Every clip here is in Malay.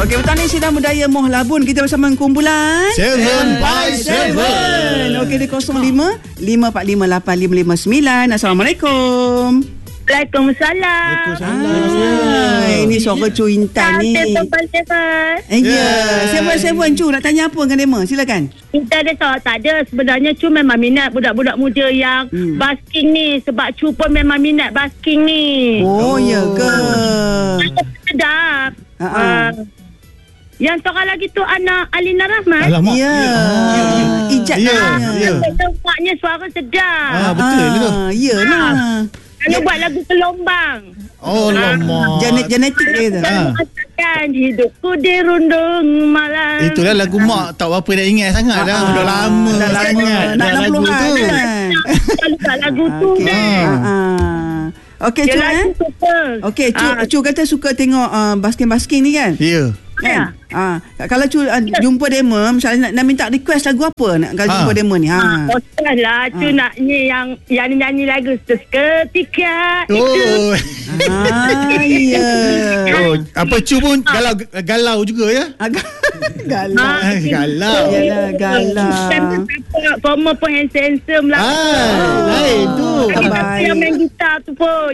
Okey, petang ni Sidang Budaya Moh Labun. Kita bersama kumpulan 7x7. Okey, di 05 545 8559. Assalamualaikum. Waalaikumsalam. Ini suara Cu Intan ni. Ya, Seven Cu nak tanya apa dengan Dema? Silakan. Kita ada tak ada. Sebenarnya Cu memang minat budak-budak muda yang basking ni. Sebab Cu pun memang minat basking ni. Oh, ya ke? Sedap. Yang seorang lagi tu anak Alina Rahmat. Alamak. Ya. Ijat namanya. Tempatnya suara sedap. Betul tu. Ya lah. Kalau buat lagu Gelombang. Oh, lama. Genetik dia tu. Kan hidupku dirundung malam. Itulah lagu mak. Tak apa nak ingat sangat dah. Dah lama. Dah lama. Nak lagu 60-an tu. kan. Kalau tak lagu tu kan. Okey, Cu Okey, Cu kata suka tengok basking-basking ni kan? Ya. Kan? Kalau Cu jumpa Dema, misalnya nak minta request lagu apa nak kalau jumpa Dema ni? Bosan lah Cu naknya yang nyanyi lagu seketika Oh. Ya. Oh, apa Cu pun galau juga ya? Galau. Galau. Yalah, galau. Former pun handsome lah. Lain tu. Yang main gitar tu pun.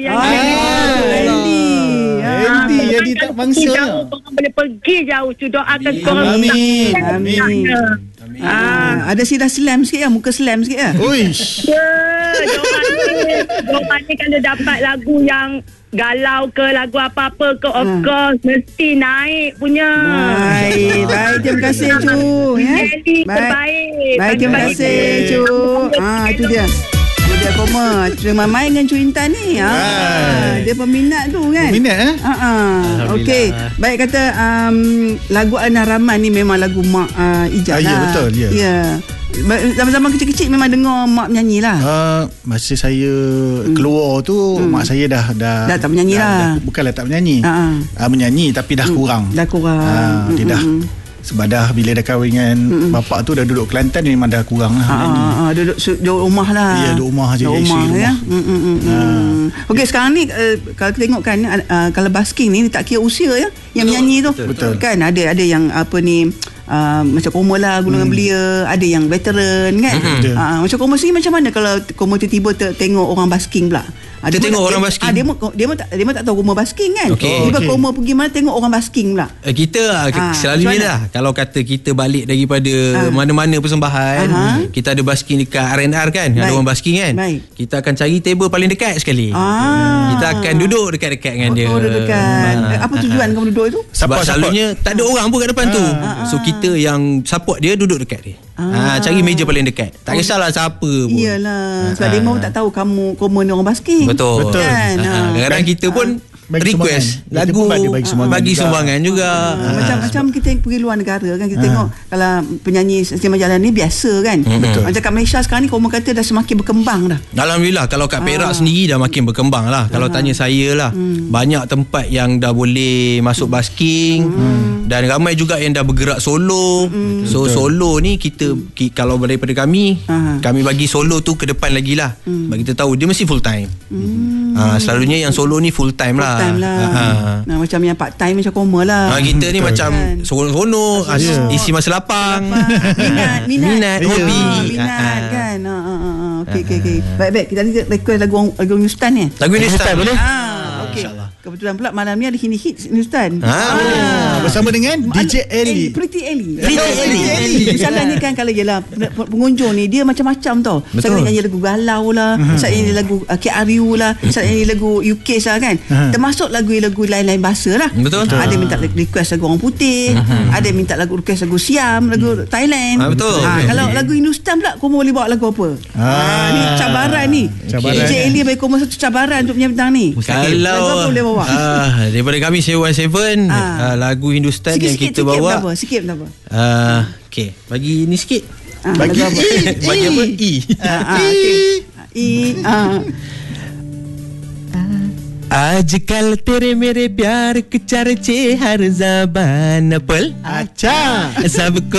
Andy tak bangsa. Jauh, korang boleh pergi jauh Cu. Doakan korang. Amin. Ada sila slam sikit ya, muka slam sikit ya. Uish. Diorang ni kalau dapat lagu yang galau ke lagu apa-apa ke of course mesti naik punya. Baik, terima kasih Cu ya. Terbaik. Baik, terima kasih Cu. Itu dia. Dia koma terima main dengan Cu Intan ni. Dia peminat tu kan. Peminat Okey. Baik kata lagu Ana Rahman ni memang lagu mak Ijaz lah. Ya betul ya. Ya. Zaman-zaman kecil-kecil memang dengar mak menyanyi lah. Masa saya keluar tu mak saya dah tak menyanyi lah. Bukanlah tak menyanyi. Menyanyi tapi dah kurang. Dah kurang. Dia dah sebab dah bila dah kahwin dengan bapak tu dah duduk Kelantan memang dah kurang lah menyanyi. Duduk rumah lah. Ya, duduk rumah je. Duduk rumah ya. Okey, sekarang ni kalau kita tengok kan kalau basking ni tak kira usia ya yang menyanyi tu. Betul. Kan ada yang apa ni macam Koma lah golongan belia, ada yang veteran kan. Macam Koma sini macam mana kalau Koma tiba-tiba tengok orang basking pula? Dia tengok orang basking. Dia tak tahu Koma basking kan. Tiba Koma pergi mana tengok orang basking pula. Kita selalunya lah kalau kata kita balik daripada mana-mana persembahan, kita ada basking dekat R&R kan, ada orang basking kan. Kita akan cari table paling dekat sekali. Kita akan duduk dekat-dekat dengan dia. Apa tujuan kamu duduk itu? Sebab selalunya tak ada orang pun kat depan tu. So kita yang support dia duduk dekat dia. Cari meja paling dekat. Tak kisahlah siapa pun. Iyalah. Sebab dia pun tak tahu Koma ni orang basking. Betul. Kan? Kadang-kadang kita pun request lagu bagi sumbangan juga. Macam kita pergi luar negara kan, kita tengok kalau penyanyi sistem jalan ni biasa kan. Macam kat Malaysia sekarang ni Koma kata dah semakin berkembang dah. Alhamdulillah. Kalau kat Perak sendiri dah makin berkembang lah. Kalau tanya saya lah, banyak tempat yang dah boleh masuk basking, dan ramai juga yang dah bergerak solo. So solo ni kita kalau daripada kami bagi solo tu ke depan lagi lah. Bagi kita tahu dia mesti full time. Selalunya yang solo ni full time lah. Macam yang part time macam Koma lah. Kita ni macam seronok, isi masa lapang. Minat hobi. Minat kan. Okey. Baik. Kita ni request lagu Hindustan ni. Lagu Hindustan boleh? Okey. Kebetulan pula malam ni ada hit Hindustan. Bersama dengan DJ Ellie. Pretty Ellie. Misalnya kan kalau ialah pengunjung ni dia macam-macam tau. Misalnya nyanyi lagu galau lah, misalnya nyanyi lagu KRU lah, misalnya nyanyi lagu UK lah kan. Termasuk lagu-lagu lain-lain bahasa lah. Betul. Ada minta request lagu orang putih, ada minta request lagu Siam, lagu Thailand. Betul. Kalau lagu Hindustan pula Koma boleh bawa lagu apa? Ni cabaran ni. DJ Ellie bagi Koma satu cabaran untuk penyambutang ni. Kalau daripada kami 717 lagu Hindustan yang kita bawa sikit tak apa. Okey, bagi ni sikit. Bagi apa? Bagi apa? आजकल तेरे मेरे प्यार के चर्चे हर ज़बान पर अच्छा सबको